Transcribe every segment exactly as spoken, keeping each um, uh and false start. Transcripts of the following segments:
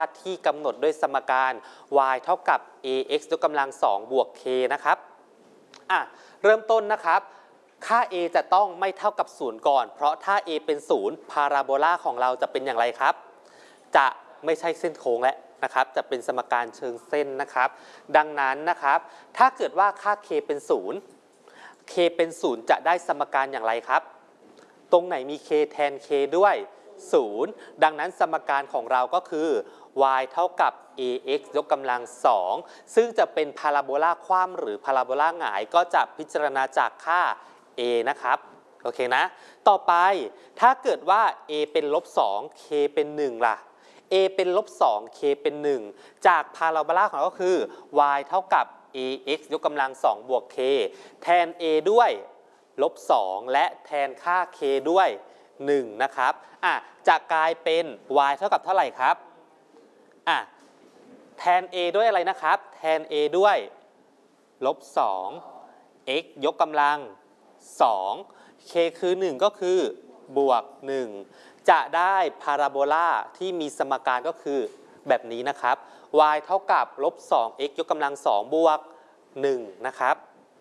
ที่กำหนดด้วยสมการ y เท่ากับ ax ยกกำลังสองบวก k นะครับอ่ะเริ่มต้นนะครับค่า a จะต้องไม่เท่ากับศูนย์ก่อนเพราะถ้า a เป็นศูนย์พาราโบลาของเราจะเป็นอย่างไรครับจะไม่ใช่เส้นโค้งแล้วนะครับจะเป็นสมการเชิงเส้นนะครับดังนั้นนะครับถ้าเกิดว่าค่า k เป็นศูนย์ k เป็นศูนย์จะได้สมการอย่างไรครับตรงไหนมี k แทน k ด้วยศูนย์ดังนั้นสมการของเราก็คือ y เท่ากับ ax ยกกำลังสองซึ่งจะเป็นพาราโบลาคว่ำหรือพาราโบลาหงายก็จะพิจารณาจากค่า a นะครับโอเคนะต่อไปถ้าเกิดว่า a เป็นลบสอง k เป็นหนึ่งล่ะ a เป็นลบสอง k เป็นหนึ่งจากพาราโบลาของเราก็คือ y เท่ากับ ax ยกกำลังสองบวก k แทน a ด้วยลบสองและแทนค่า k ด้วยหนึ่งนะครับอ่ะจะกลายเป็น y เท่ากับเท่าไหร่ครับอ่ะแทน a ด้วยอะไรนะครับแทน a ด้วยลบสอง x ยกกำลังสอง k คือหนึ่งก็คือบวกหนึ่งจะได้พาราโบลาที่มีสมการก็คือแบบนี้นะครับ y เท่ากับลบสอง x ยกกำลังสองบวกหนึ่งนะครับ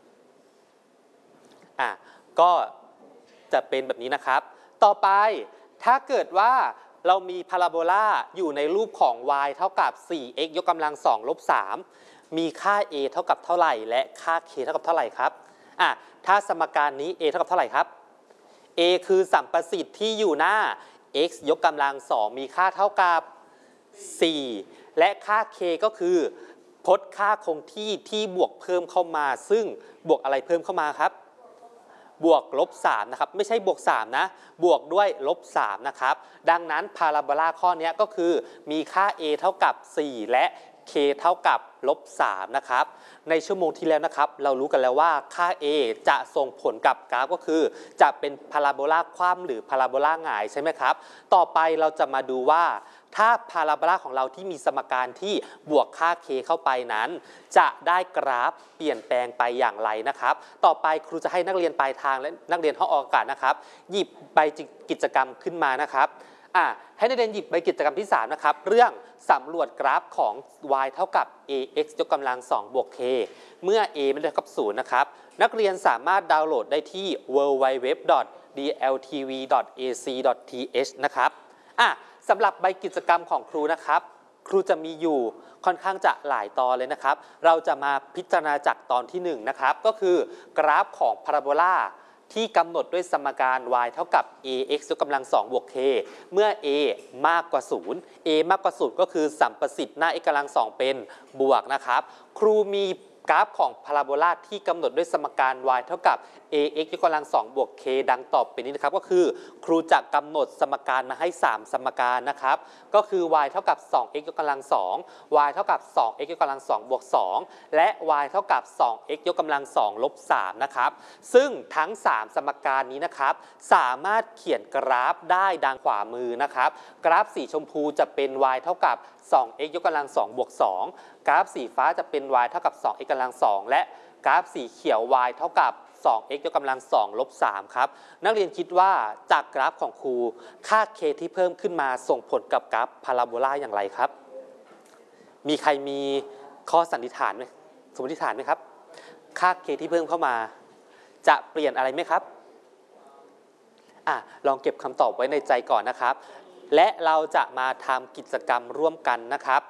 อ่ะก็จะเป็นแบบนี้นะครับต่อไปถ้าเกิดว่าเรามีพาราโบลาอยู่ในรูปของ y เท่ากับ สี่ x ยกกำลังสองลบสามมีค่า a เท่ากับเท่าไหร่และค่า k เท่ากับเท่าไหร่ครับอ่ะถ้าสมการนี้ a เท่ากับเท่าไหร่ครับ a คือสัมประสิทธิ์ที่อยู่หน้า x ยกกำลังสองมีค่าเท่ากับสี่และค่า k ก็คือพจน์ค่าคงที่ที่บวกเพิ่มเข้ามาซึ่งบวกอะไรเพิ่มเข้ามาครับบวกลบสามนะครับไม่ใช่บวกสามนะบวกด้วยลบสามนะครับดังนั้นพาราโบลาข้อนี้ก็คือมีค่า a เท่ากับสี่และ k เท่ากับลบสามนะครับในชั่วโมงที่แล้วนะครับเรารู้กันแล้วว่าค่า a จะส่งผลกับกราฟก็คือจะเป็นพาราโบลาคว่ำหรือพาราโบลาหงายใช่ไหมครับต่อไปเราจะมาดูว่าถ้าพาราโบลาของเราที่มีสมการที่บวกค่า k เข้าไปนั้นจะได้กราฟเปลี่ยนแปลงไปอย่างไรนะครับต่อไปครูจะให้นักเรียนปลายทางและนักเรียนห้องออกอากาศนะครับหยิบใบกิจกรรมขึ้นมานะครับอ่ะให้นักเรียนหยิบใบกิจกรรมที่สามนะครับเรื่องสำรวจกราฟของ y เท่ากับ ax ยกกำลังสองบวก k เมื่อ a ไม่ได้เท่ากับศูนย์นะครับนักเรียนสามารถดาวน์โหลดได้ที่ ดับเบิลยู ดับเบิลยู ดับเบิลยู ดอท ดี แอล ที วี ดอท เอ ซี ดอท ที เอช นะครับอ่ะสำหรับใบกิจกรรมของครูนะครับครูจะมีอยู่ค่อนข้างจะหลายตอนเลยนะครับเราจะมาพิจารณาจากตอนที่หนึ่งนะครับก็คือกราฟของพาราโบลาที่กำหนดด้วยสมการ y เท่ากับ ax ยกกำลังสองบวก k เมื่อ a มากกว่าศูนย์ a มากกว่าศูนย์ก็คือสัมประสิทธิ์หน้า x กำลังสองเป็นบวกนะครับครูมีกราฟของพาราโบลาที่กำหนดด้วยสมการ y เท่ากับ ax ยกกำลังสองบวก k ดังต่อไปนี้นะครับก็คือครูจะกำหนดสมการมาให้สามสมการนะครับก็คือ y เท่ากับ สอง x ยกกำลังสอง y เท่ากับ สอง x ยกกำลังสองบวกสองและ y เท่ากับ สอง x ยกกำลังสองลบสามนะครับซึ่งทั้งสามสมการนี้นะครับสามารถเขียนกราฟได้ดังขวามือนะครับกราฟสีชมพูจะเป็น y เท่ากับ สอง x ยกกำลังสองบวกสองกราฟสีฟ้าจะเป็น y เท่ากับ สอง x กำลังสองและกราฟสีเขียว y เท่ากับ สอง x ยกกำลังสองลบสามครับนักเรียนคิดว่าจากกราฟของครูค่า k ที่เพิ่มขึ้นมาส่งผลกับกราฟพาราโบลาอย่างไรครับมีใครมีข้อสันนิษฐานไหมสมมติฐานไหมครับค่า k ที่เพิ่มเข้ามาจะเปลี่ยนอะไรไหมครับอ่ะลองเก็บคำตอบไว้ในใจก่อนนะครับและเราจะมาทำกิจกรรมร่วมกันนะครับ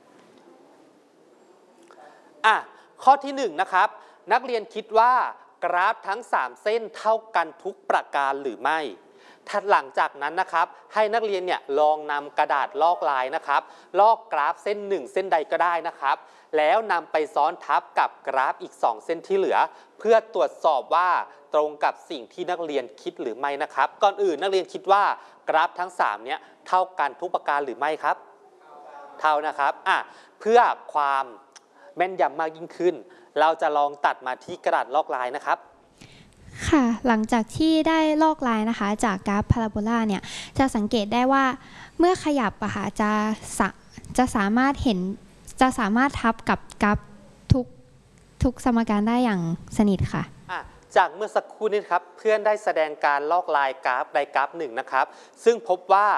อ่ะข้อที่หนึ่งนะครับนักเรียนคิดว่ากราฟทั้งสามเส้นเท่ากันทุกประการหรือไม่ถ้าหลังจากนั้นนะครับให้นักเรียนเนี่ยลองนำกระดาษลอกลายนะครับลอกกราฟเส้นหนึ่งเส้นใดก็ได้นะครับแล้วนำไปซ้อนทับกับกราฟอีกสองเส้นที่เหลือเพื่อตรวจสอบว่าตรงกับสิ่งที่นักเรียนคิดหรือไม่นะครับก่อนอื่นนักเรียนคิดว่ากราฟทั้งสามเนี่ยเท่ากันทุกประการหรือไม่ครับเท่านะครับอ่ะเพื่อความแม่นยำมากยิ่งขึ้นเราจะลองตัดมาที่กระดาษลอกลายนะครับค่ะหลังจากที่ได้ลอกลายนะคะจากกราฟพาราโบลาเนี่ยจะสังเกตได้ว่าเมื่อขยับอะค่ะจะจะสามารถเห็นจะสามารถทับกับกราฟทุกทุกสมการได้อย่างสนิทค่ะจากเมื่อสักครู่นี้ครับเพื่อนได้แสดงการลอกลายกราฟใดกราฟหนึ่งนะครับซึ่งพบว่า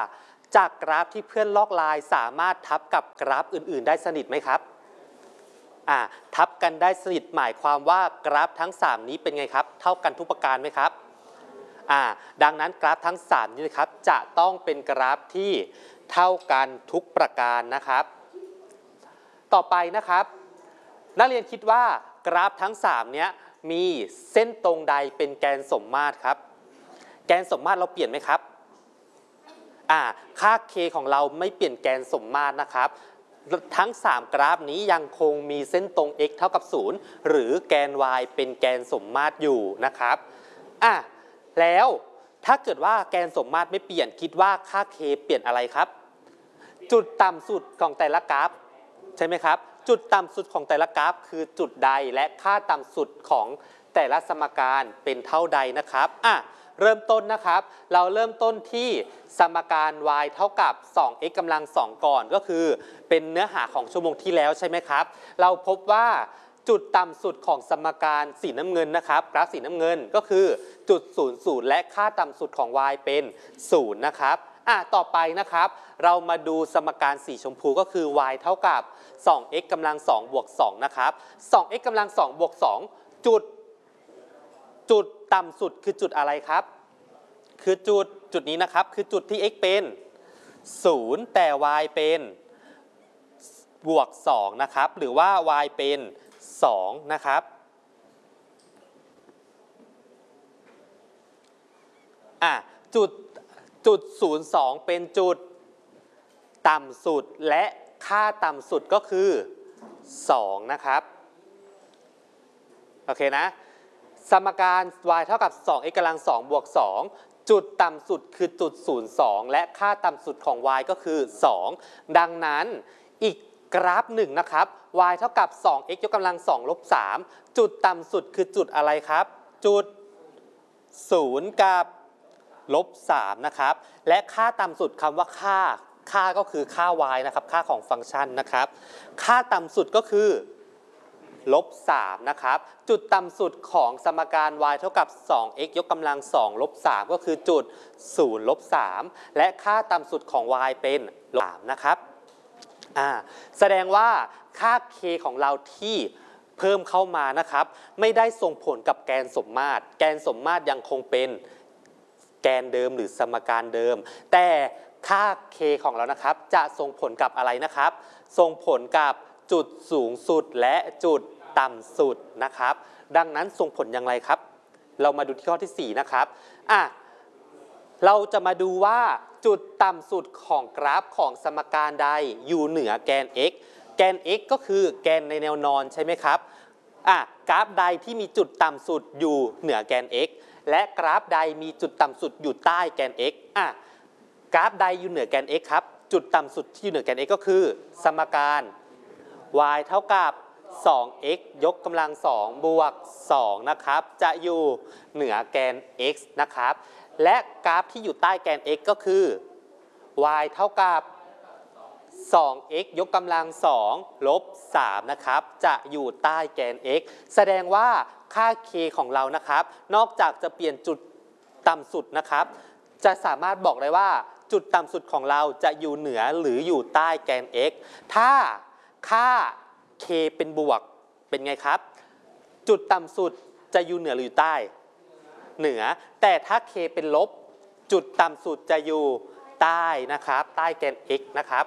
จากกราฟที่เพื่อนลอกลายสามารถทับกับกราฟอื่นๆได้สนิทไหมครับอ่าทับกันได้สนิทหมายความว่ากราฟทั้งสามนี้เป็นไงครับเท่ากันทุกประการไหมครับอ่าดังนั้นกราฟทั้งสามนี้นะครับจะต้องเป็นกราฟที่เท่ากันทุกประการนะครับต่อไปนะครับนักเรียนคิดว่ากราฟทั้งสามเนี้ยมีเส้นตรงใดเป็นแกนสมมาตรครับแกนสมมาตรเราเปลี่ยนไหมครับอ่าค่า k ของเราไม่เปลี่ยนแกนสมมาตรนะครับทั้งสามกราฟนี้ยังคงมีเส้นตรง x เท่ากับศูนย์หรือแกน y เป็นแกนสมมาตรอยู่นะครับอ่ะแล้วถ้าเกิดว่าแกนสมมาตรไม่เปลี่ยนคิดว่าค่า k เปลี่ยนอะไรครับจุดต่ำสุดของแต่ละกราฟใช่ไหมครับจุดต่ำสุดของแต่ละกราฟคือจุดใดและค่าต่ำสุดของแต่ละสมการเป็นเท่าใดนะครับอ่ะเริ่มต้นนะครับเราเริ่มต้นที่สมการ y เท่ากับ สอง x กำลังสองก่อนก็คือเป็นเนื้อหาของชั่วโมงที่แล้วใช่ไหมครับเราพบว่าจุดต่ำสุดของสมการสีน้ำเงินนะครับกราฟสีน้ำเงินก็คือจุดศูนย์ ศูนย์และค่าต่ำสุดของ y เป็นศูนย์นะครับอ่ะต่อไปนะครับเรามาดูสมการสีชมพูก็คือ y เท่ากับ สอง x กำลังสองบวกสองนะครับ สอง x กำลังสองบวกสองจุดจุดต่ำสุดคือจุดอะไรครับคือจุดจุดนี้นะครับคือจุดที่ x เป็นศูนย์แต่ y เป็นบวกสองนะครับหรือว่า y เป็นสองนะครับอ่ะจุดจุดศูนย์ สองเป็นจุดต่ำสุดและค่าต่ำสุดก็คือสองนะครับโอเคนะสมการ y เท่ากับ สอง x กำลังสองบวกสองจุดต่ำสุดคือจุดศูนย์ สองและค่าต่ำสุดของ y ก็คือสองดังนั้นอีกกราฟหนึ่งนะครับ y เท่ากับ สอง x ยกกำลังสองลบสามจุดต่ำสุดคือจุดอะไรครับจุดศูนย์กับลบสามนะครับและค่าต่ำสุดคำว่าค่าค่าก็คือค่า y นะครับค่าของฟังก์ชันนะครับค่าต่ำสุดก็คือลบสามนะครับจุดต่ำสุดของสมการ y เท่ากับ สอง x ยกกำลังสองลบสามก็คือจุดศูนย์ลบสามและค่าต่ำสุดของ y เป็นลบสามนะครับอ่าแสดงว่าค่า k ของเราที่เพิ่มเข้ามานะครับไม่ได้ส่งผลกับแกนสมมาตรแกนสมมาตรยังคงเป็นแกนเดิมหรือสมการเดิมแต่ค่า k ของเรานะครับจะส่งผลกับอะไรนะครับส่งผลกับจุดสูงสุดและจุดต่ำสุดนะครับดังนั้นส่งผลอย่างไรครับเรามาดูที่ข้อที่สี่นะครับอ่ะเราจะมาดูว่าจุดต่ำสุดของกราฟของสมการใดอยู่เหนือแกน x แกน x ก็คือแกนในแนวนอนใช่ไหมครับอ่ะกราฟใดที่มีจุดต่ำสุดอยู่เหนือแกน x และกราฟใดมีจุดต่ำสุดอยู่ใต้แกน x อ่ะกราฟใดอยู่เหนือแกน x ครับจุดต่ำสุดที่อยู่เหนือแกน x ก็คือสมการ y เท่ากับ สอง x ยกกำลังสองบวกสองนะครับจะอยู่เหนือแกน x นะครับและกราฟที่อยู่ใต้แกน x ก็คือ y เท่ากับ สอง x ยกกำลังสองลบสามนะครับจะอยู่ใต้แกน x แสดงว่าค่า k ของเรานะครับนอกจากจะเปลี่ยนจุดต่ำสุดนะครับจะสามารถบอกได้ว่าจุดต่ำสุดของเราจะอยู่เหนือหรืออยู่ใต้แกน x ถ้าค่า k เป็นบวกเป็นไงครับจุดต่ำสุดจะอยู่เหนือหรืออยู่ใต้เหนือแต่ถ้า k เป็นลบจุดต่ำสุดจะอยู่ใต้นะครับใต้แกน x นะครับ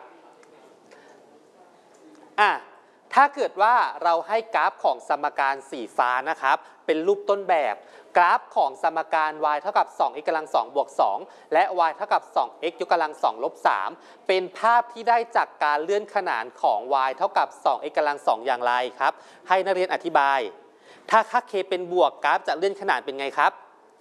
อ่ะถ้าเกิดว่าเราให้กราฟของสมการสีฟ้านะครับเป็นรูปต้นแบบกราฟของสมการ y เท่ากับ สอง x กำลังสองบวกสองและ y เท่ากับ สอง x ยกกำลังสองลบสามเป็นภาพที่ได้จากการเลื่อนขนานของ y เท่ากับ สอง x กำลังสองอย่างไรครับให้นักเรียนอธิบายถ้าค่า k เป็นบวกกราฟจะเลื่อนขนานเป็นไงครับ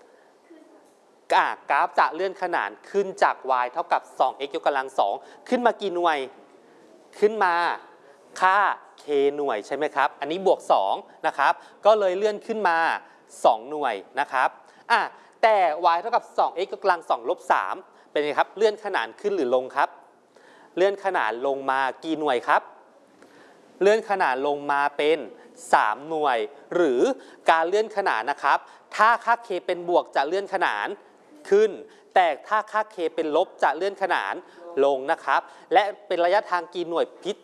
กราฟจะเลื่อนขนานขึ้นจาก y เท่ากับ สอง x ยกกำลังสองขึ้นมากี่หน่วยขึ้นมาค่า k หน่วยใช่ไหมครับอันนี้บวกสองนะครับก็เลยเลื่อนขึ้นมาสองหน่วยนะครับอ่ะแต่ y เท่ากับ สอง x ยกกำลังสองลบสามเป็นไงครับเลื่อนขนานขึ้นหรือลงครับเลื่อนขนานลงมากี่หน่วยครับเลื่อนขนานลงมาเป็นสามหน่วยหรือการเลื่อนขนานนะครับถ้าค่า k เป็นบวกจะเลื่อนขนานขึ้นแต่ถ้าค่า k เป็นลบจะเลื่อนขนานลงนะครับและเป็นระยะทางกี่หน่วยพิ